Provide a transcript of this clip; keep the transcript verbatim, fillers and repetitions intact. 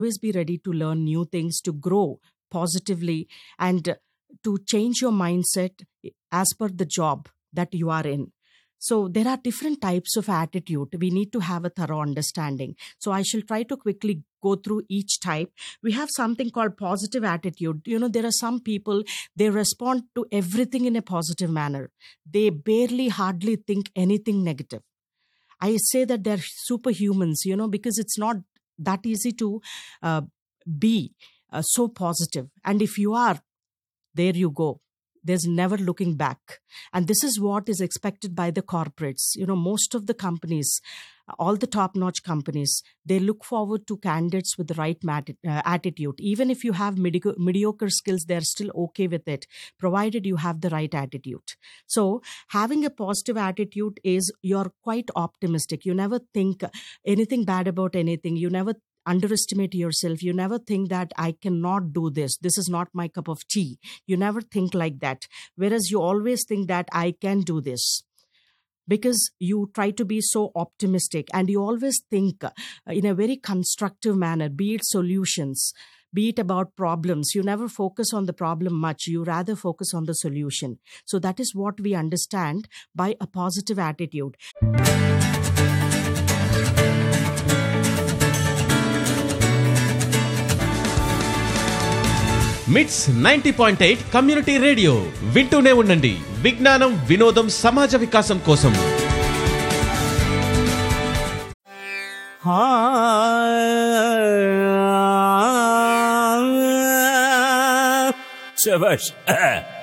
always be ready to learn new things, to grow positively, and uh, to change your mindset as per the job that you are in. So there are different types of attitude. We need to have a thorough understanding. So I shall try to quickly go through each type. We have something called positive attitude. You know, there are some people, they respond to everything in a positive manner. They barely, hardly think anything negative. I say that they're superhumans, you know, because it's not that easy to uh, be uh, so positive. And if you are, there you go. There's never looking back. And this is what is expected by the corporates. You know, most of the companies, all the top-notch companies, they look forward to candidates with the right mat- uh, attitude. Even if you have mediocre, mediocre skills, they're still okay with it, provided you have the right attitude. So having a positive attitude is you're quite optimistic. You never think anything bad about anything. You never underestimate yourself. You never think that I cannot do this. This is not my cup of tea. You never think like that. Whereas you always think that I can do this, because you try to be so optimistic, and you always think uh, in a very constructive manner, be it solutions, be it about problems. You never focus on the problem much. You rather focus on the solution. So that is what we understand by a positive attitude. మిట్స్ ninety point eight community radio వింటూనే ఉండండి. విజ్ఞానం, వినోదం, సమాజ వికాసం కోసం. శభాష్.